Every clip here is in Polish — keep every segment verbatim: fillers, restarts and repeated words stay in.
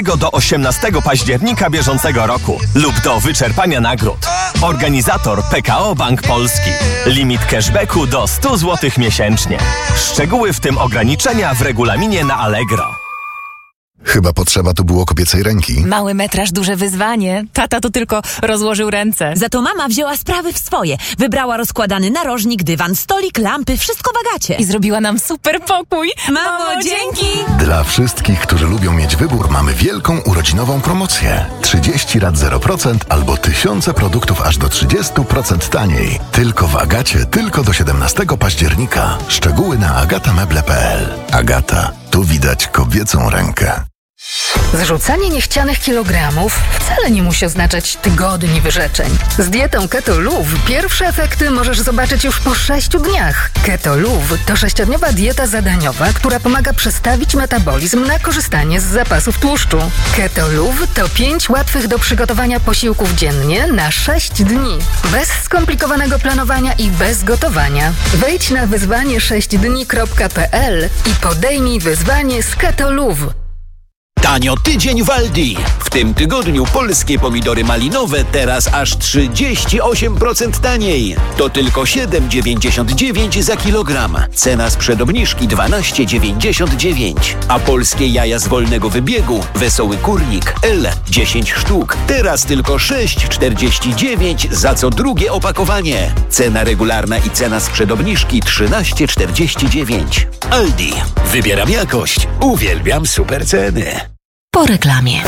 do osiemnastego października bieżącego roku lub do wyczerpania nagród. Organizator P K O Bank Polski. Limit cashbacku do sto złotych miesięcznie. Szczegóły w tym ograniczenia w regulaminie na Allegro. Chyba potrzeba tu było kobiecej ręki. Mały metraż, duże wyzwanie. Tata tu tylko rozłożył ręce. Za to mama wzięła sprawy w swoje. Wybrała rozkładany narożnik, dywan, stolik, lampy, wszystko w Agacie. I zrobiła nam super pokój. Mamo, dzięki! Dla wszystkich, którzy lubią mieć wybór, mamy wielką urodzinową promocję. trzydzieści rat zero procent albo tysiące produktów aż do trzydzieści procent taniej. Tylko w Agacie, tylko do siedemnastego października. Szczegóły na agatameble kropka p l. Agata, tu widać kobiecą rękę. Zrzucanie niechcianych kilogramów wcale nie musi oznaczać tygodni wyrzeczeń. Z dietą Keto Luv pierwsze efekty możesz zobaczyć już po sześciu dniach. Keto Luv to sześciodniowa dieta zadaniowa, która pomaga przestawić metabolizm na korzystanie z zapasów tłuszczu. Keto Luv to pięć łatwych do przygotowania posiłków dziennie na sześć dni. Bez skomplikowanego planowania i bez gotowania. Wejdź na wyzwanie sześć dni kropka p l i podejmij wyzwanie z Keto Luv. Tanio tydzień w Aldi. W tym tygodniu polskie pomidory malinowe teraz aż trzydzieści osiem procent taniej. To tylko siedem dziewięćdziesiąt dziewięć za kilogram. Cena sprzed obniżki dwanaście dziewięćdziesiąt dziewięć. A polskie jaja z wolnego wybiegu Wesoły Kurnik L dziesięć sztuk. Teraz tylko sześć czterdzieści dziewięć za co drugie opakowanie. Cena regularna i cena sprzed obniżki trzynaście czterdzieści dziewięć. Aldi. Wybieram jakość. Uwielbiam super ceny. Po reklamie.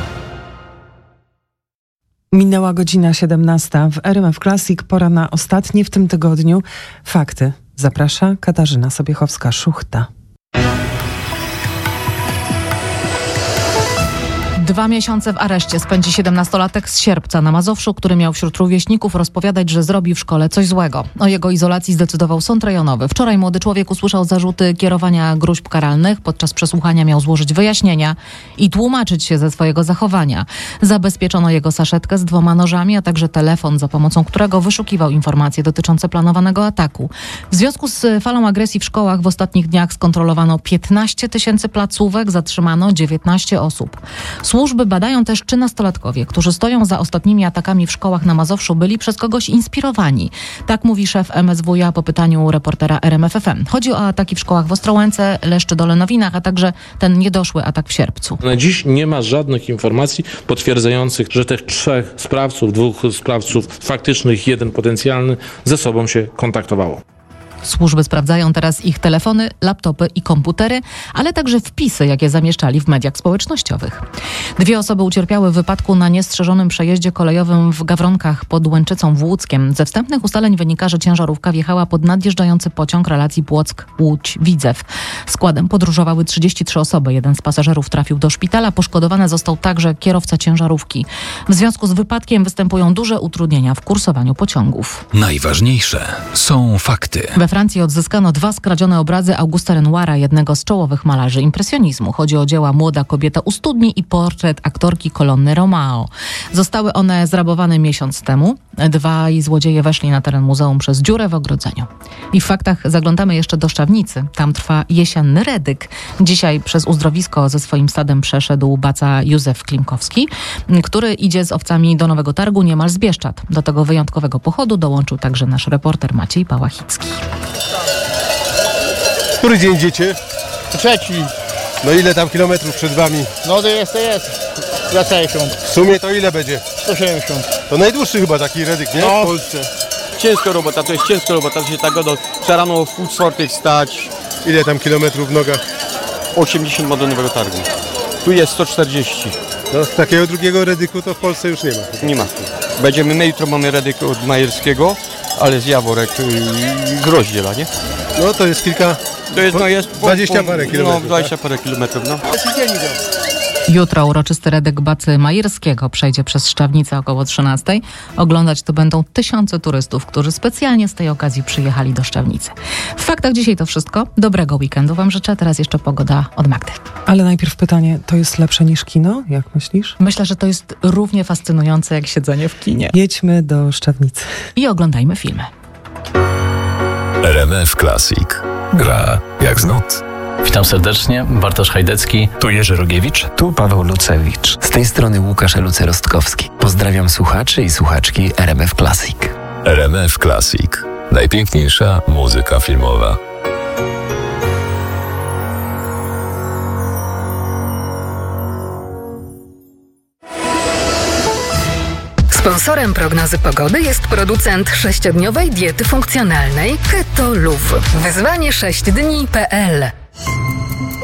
Minęła godzina siedemnasta. W R M F Classic pora na ostatnie w tym tygodniu fakty. Zaprasza Katarzyna Sobiechowska-Szuchta. Dwa miesiące w areszcie spędzi siedemnastolatek z Sierpca na Mazowszu, który miał wśród rówieśników rozpowiadać, że zrobi w szkole coś złego. O jego izolacji zdecydował sąd rejonowy. Wczoraj młody człowiek usłyszał zarzuty kierowania gróźb karalnych. Podczas przesłuchania miał złożyć wyjaśnienia i tłumaczyć się ze swojego zachowania. Zabezpieczono jego saszetkę z dwoma nożami, a także telefon, za pomocą którego wyszukiwał informacje dotyczące planowanego ataku. W związku z falą agresji w szkołach w ostatnich dniach skontrolowano piętnaście tysięcy placówek, zatrzymano dziewiętnaście osób. Służby badają też, czy nastolatkowie, którzy stoją za ostatnimi atakami w szkołach na Mazowszu, byli przez kogoś inspirowani. Tak mówi szef M S W iA po pytaniu reportera R M F F M. Chodzi o ataki w szkołach w Ostrołęce, Leszczy-Dole Nowinach, a także ten niedoszły atak w Sierpcu. Na dziś nie ma żadnych informacji potwierdzających, że tych trzech sprawców, dwóch sprawców faktycznych, jeden potencjalny, ze sobą się kontaktowało. Służby sprawdzają teraz ich telefony, laptopy i komputery, ale także wpisy, jakie zamieszczali w mediach społecznościowych. Dwie osoby ucierpiały w wypadku na niestrzeżonym przejeździe kolejowym w Gawronkach pod Łęczycą w Łódzkiem. Ze wstępnych ustaleń wynika, że ciężarówka wjechała pod nadjeżdżający pociąg relacji Płock-Łódź-Widzew. Składem podróżowały trzydzieści trzy osoby. Jeden z pasażerów trafił do szpitala. Poszkodowany został także kierowca ciężarówki. W związku z wypadkiem występują duże utrudnienia w kursowaniu pociągów. Najważniejsze są fakty. We Francji odzyskano dwa skradzione obrazy Augusta Renoira, jednego z czołowych malarzy impresjonizmu. Chodzi o dzieła Młoda kobieta u studni i portret aktorki Colonny Romao. Zostały one zrabowane miesiąc temu. Dwaj złodzieje weszli na teren muzeum przez dziurę w ogrodzeniu. I w faktach zaglądamy jeszcze do Szczawnicy. Tam trwa jesienny redyk. Dzisiaj przez uzdrowisko ze swoim stadem przeszedł baca Józef Klimkowski, który idzie z owcami do Nowego Targu niemal z Bieszczad. Do tego wyjątkowego pochodu dołączył także nasz reporter Maciej Pałachicki. Który dzień idziecie? Trzeci. No ile tam kilometrów przed wami? No to jest, to jest. sześćdziesiąt. W sumie to ile będzie? sto siedemdziesiąt. To najdłuższy chyba taki redyk, nie? No. W Polsce. Ciężka robota, to jest ciężka robota, to się tak do trzeba rano w pół czwartej wstać. Ile tam kilometrów w nogach? osiemdziesiąt ma do Nowego Targu. Tu jest sto czterdzieści. No takiego drugiego redyku to w Polsce już nie ma. Nie ma. Będziemy, my jutro mamy redyk od Majerskiego, ale z Jaworek z Rozdziela, nie? No to jest kilka... To jest, no jest... dwadzieścia parę kilometrów. No, dwadzieścia parę kilometrów, no. Jutro uroczysty redyk bacy Majerskiego przejdzie przez Szczawnicę około trzynastej. Oglądać to będą tysiące turystów, którzy specjalnie z tej okazji przyjechali do Szczawnicy. W faktach dzisiaj to wszystko. Dobrego weekendu wam życzę. Teraz jeszcze pogoda od Magdy. Ale najpierw pytanie, to jest lepsze niż kino? Jak myślisz? Myślę, że to jest równie fascynujące jak siedzenie w kinie. Jedźmy do Szczawnicy. I oglądajmy filmy. R M F Classic. Gra jak z nut. Witam serdecznie, Bartosz Hajdecki. Tu Jerzy Rogiewicz. Tu Paweł Lucewicz. Z tej strony Łukasz Eluce-Rostkowski. Pozdrawiam słuchaczy i słuchaczki R M F Classic. R M F Classic. Najpiękniejsza muzyka filmowa. Sponsorem prognozy pogody jest producent sześciodniowej diety funkcjonalnej Keto Luv. Wyzwanie sześć dni kropka p l.